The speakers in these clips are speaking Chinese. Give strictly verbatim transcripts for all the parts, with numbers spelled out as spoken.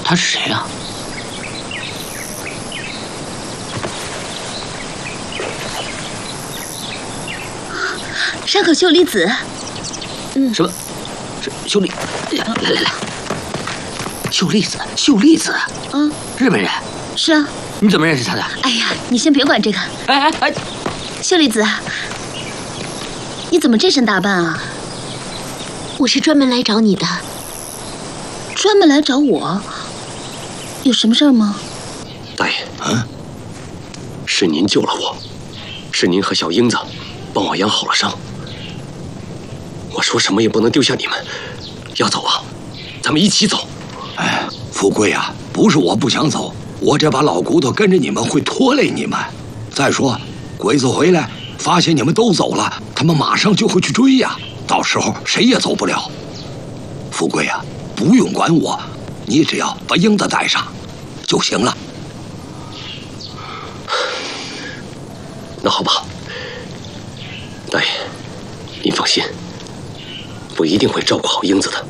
他是谁啊？ 山口秀离子。 嗯，什么？是秀丽？来来来，秀丽子，秀丽子。 嗯， 日本人。 是啊。 你怎么认识他的？ 哎呀，你先别管这个。 哎哎哎， 秀丽子，你怎么这身打扮啊？ 我是专门来找你的。 专门来找我？有什么事儿吗？ 大爷，嗯，是您救了我，是您和小英子帮我养好了伤。我说什么也不能丢下你们，要走啊，咱们一起走。 哎，富贵啊，不是我不想走，我这把老骨头跟着你们会拖累你们。再说，鬼子回来发现你们都走了，他们马上就会去追呀，到时候谁也走不了。富贵啊，不用管我，你只要把英子带上就行了。 那好吧，大爷，您放心，我一定会照顾好英子的。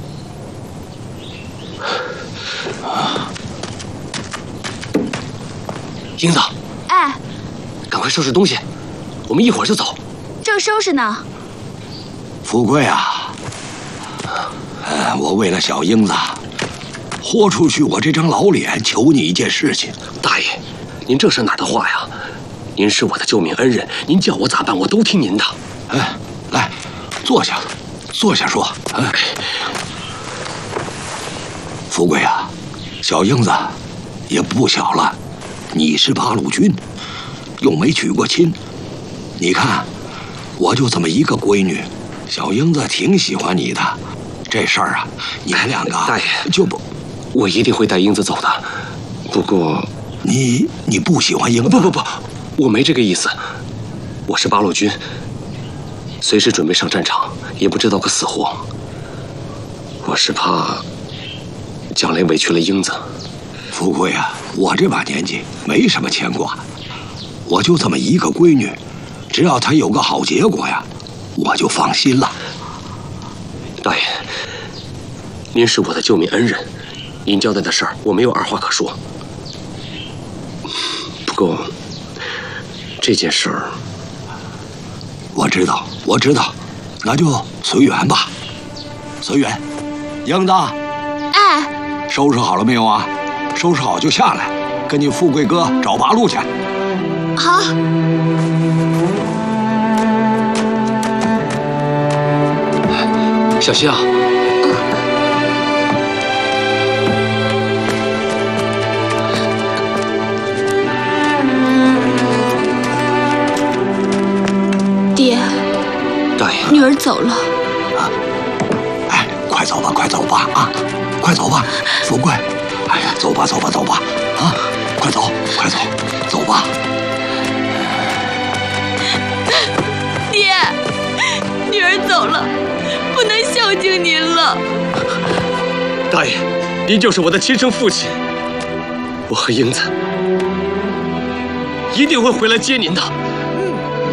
英子， 哎， 赶快收拾东西，我们一会儿就走。 正收拾呢。 富贵啊，呃，我为了小英子，豁出去我这张老脸，求你一件事情。 大爷，您这是哪儿的话呀？您是我的救命恩人，您叫我咋办，我都听您的。 哎，来，坐下，坐下说。哎，富贵啊，小英子也不小了，你是八路军，又没娶过亲，你看，我就这么一个闺女，小英子挺喜欢你的，这事儿啊，你们两个大爷就不， 我一定会带英子走的。不过， 你你不喜欢英子？ 不不不，我没这个意思。我是八路军，随时准备上战场，也不知道个死活。我是怕将来委屈了英子。 富贵啊，我这把年纪没什么牵挂，我就这么一个闺女，只要她有个好结果呀，我就放心了。 大爷，您是我的救命恩人，您交代的事儿我没有二话可说。不过这件事儿， 我知道，我知道，那就随缘吧，随缘。英子， 哎， 收拾好了没有啊？收拾好就下来，跟你富贵哥找八路去。 好。 小心啊！ 爹， 大爷， 女儿走了。 啊，哎，快走吧，快走吧啊！快走吧，富贵。哎呀，走吧，走吧，走吧，啊，快走，快走，走吧。 爹，女儿走了，不能孝敬您了。 大爷，您就是我的亲生父亲，我和英子一定会回来接您的。